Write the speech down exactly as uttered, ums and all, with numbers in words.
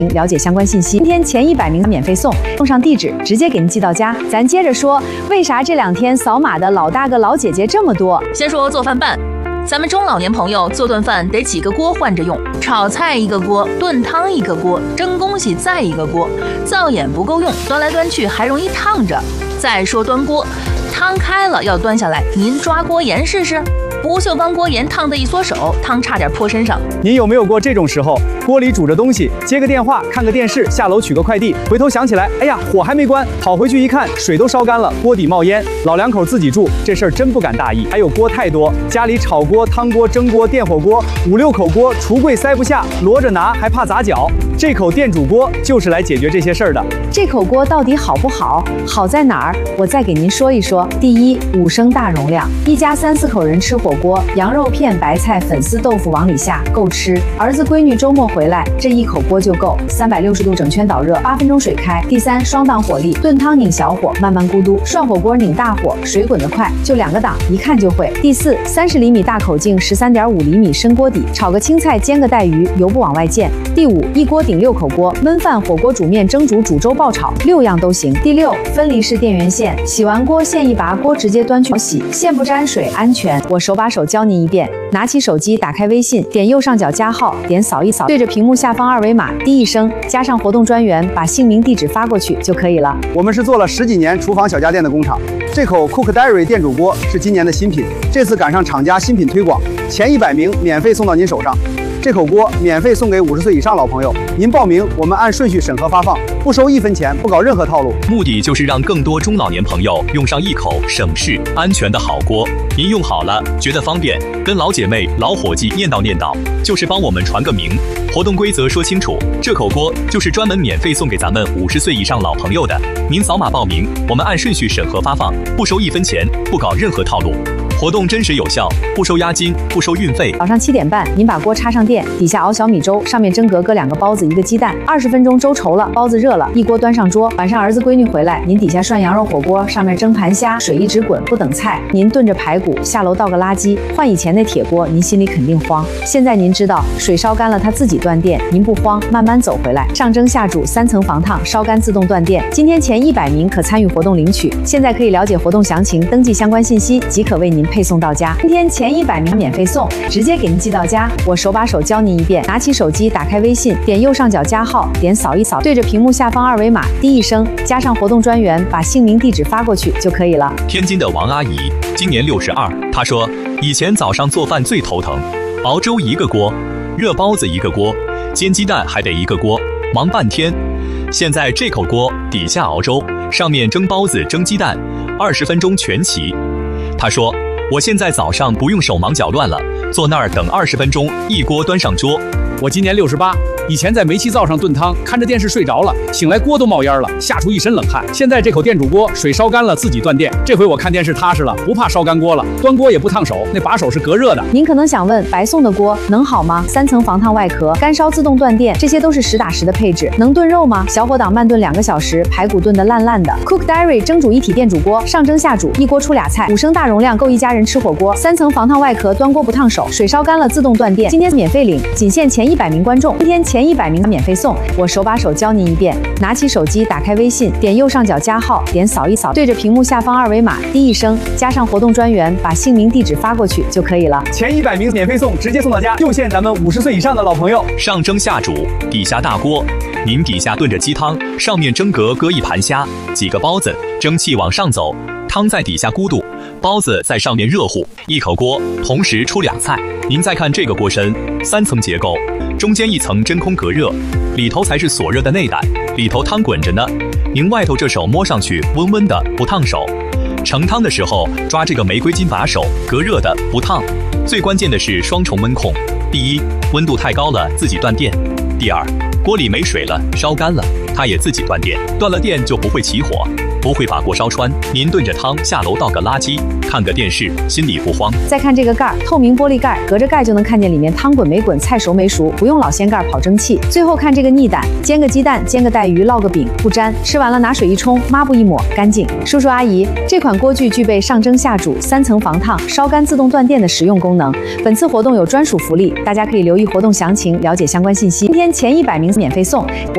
了解相关信息。今天前一百名免费送，送上地址直接给您寄到家。咱接着说，为啥这两天扫码的老大哥老姐姐这么多？ 先说做饭办。咱们中老年朋友做顿饭得几个锅换着用，炒菜一个锅，炖汤一个锅，蒸东西再一个锅，灶眼不够用，端来端去还容易烫着。再说端锅，汤开了要端下来，您抓锅沿试试。不锈钢锅沿烫得一缩手，汤差点泼身上。 您有没有过这种时候？锅里煮着东西，接个电话，看个电视，下楼取个快递，回头想起来，哎呀，火还没关，跑回去一看，水都烧干了，锅底冒烟。老两口自己住，这事儿真不敢大意。还有锅太多，家里炒锅、汤锅、蒸锅、电火锅，五六口锅，橱柜塞不下，摞着拿还怕砸脚。这口电煮锅就是来解决这些事儿的。 这口锅到底好不好？好在哪儿？我再给您说一说。第一，五升大容量，一家三四口人吃火锅，羊肉片、白菜、粉丝、豆腐往里下，够吃。儿子闺女周末回来，这一口锅就够。三百六十度整圈导热，八分钟水开。第三，双档火力，炖汤拧小火，慢慢咕嘟；涮火锅拧大火，水滚得快，就两个档，一看就会。第四，三十厘米大口径，十三点五厘米深锅底，炒个青菜，煎个带鱼，油不往外溅。第五，一锅顶六口锅，焖饭、火锅、煮面、蒸煮、煮粥、爆炒，六样都行。第六，分离式电源线，洗完锅线一拔，锅直接端去洗，线不沾水，安全。我手把手教您一遍。拿起手机，打开微信，点右上角加号，点扫一扫，对着屏幕下方二维码，滴一声，加上活动专员，把姓名、地址发过去就可以了。 我们是做了十几年厨房小家电的工厂，这口 Cook Diary 电煮锅是今年的新品，这次赶上厂家新品推广，前一百名免费送到您手上。这口锅免费送给五十岁以上老朋友，您报名，我们按顺序审核发放，不收一分钱，不搞任何套路。 目的就是让更多中老年朋友用上一口省事、安全的好锅。您用好了，觉得方便，跟老姐妹、老伙计念叨念叨，就是帮我们传个名。活动规则说清楚，这口锅就是专门免费送给咱们五十岁以上老朋友的。您扫码报名，我们按顺序审核发放，不收一分钱，不搞任何套路。活动真实有效，不收押金，不收运费。 早上七点半，您把锅插上电，底下熬小米粥，上面蒸格搁两个包子，一个鸡蛋。二十分钟粥稠了，包子热了，一锅端上桌。晚上儿子闺女回来，您底下涮羊肉火锅，上面蒸盘虾，水一直滚，不等菜。您炖着排骨，下楼倒个垃圾。换以前那铁锅，您心里肯定慌。现在您知道，水烧干了它自己断电，您不慌，慢慢走回来。上蒸下煮，三层防烫，烧干自动断电。今天前一百名可参与活动领取。现在可以了解活动详情，登记相关信息，即可为您配送到家。今天前一百名免费送，直接给您寄到家。我手把手教您一遍。拿起手机，打开微信，点右上角加号，点扫一扫，对着屏幕下方二维码，滴一声，加上活动专员，把姓名、地址发过去就可以了。 天津的王阿姨今年六十二，她说以前早上做饭最头疼，熬粥一个锅，热包子一个锅，煎鸡蛋还得一个锅，忙半天。现在这口锅底下熬粥，上面蒸包子、蒸鸡蛋，二十分钟全齐。她说我现在早上不用手忙脚乱了，坐那儿等二十分钟，一锅端上桌。 我今年六十八，以前在煤气灶上炖汤，看着电视睡着了，醒来锅都冒烟了，吓出一身冷汗。现在这口电煮锅，水烧干了自己断电，这回我看电视踏实了，不怕烧干锅了，端锅也不烫手，那把手是隔热的。 您可能想问，白送的锅能好吗？三层防烫外壳，干烧自动断电，这些都是实打实的配置。能炖肉吗？小火档慢炖两个小时，排骨炖得烂烂的。Cook Diary 蒸煮一体电煮锅，上蒸下煮，一锅出俩菜，五升大容量够一家人吃火锅。三层防烫外壳，端锅不烫手，水烧干了自动断电。今天免费领，仅限前一百名观众。今天前一百名免费送，我手把手教您一遍。拿起手机，打开微信，点右上角加号，点扫一扫，对着屏幕下方二维码，滴一声，加上活动专员，把姓名、地址发过去就可以了。 前一百名免费送，直接送到家，就限咱们五十岁以上的老朋友。 上蒸下煮，底下大锅，您底下炖着鸡汤，上面蒸格搁一盘虾，几个包子，蒸汽往上走，汤在底下咕嘟，包子在上面热乎，一口锅同时出俩菜。您再看这个锅身，三层结构，中间一层真空隔热，里头才是锁热的内胆，里头汤滚着呢。您外头这手摸上去温温的，不烫手。盛汤的时候抓这个玫瑰金把手，隔热的，不烫。最关键的是双重温控，第一，温度太高了自己断电；第二，锅里没水了，烧干了，它也自己断电。断了电就不会起火，不会把锅烧穿。您炖着汤下楼倒个垃圾，看个电视，心里不慌。 再看这个盖儿，透明玻璃盖，隔着盖就能看见里面汤滚没滚，菜熟没熟，不用老掀盖跑蒸汽。最后看这个逆胆，煎个鸡蛋，煎个带鱼，烙个饼，不粘。吃完了拿水一冲，抹布一抹，干净。叔叔阿姨，这款锅具具备上蒸下煮、三层防烫、烧干自动断电的实用功能。本次活动有专属福利，大家可以留意活动详情，了解相关信息。今天前一百名免费送。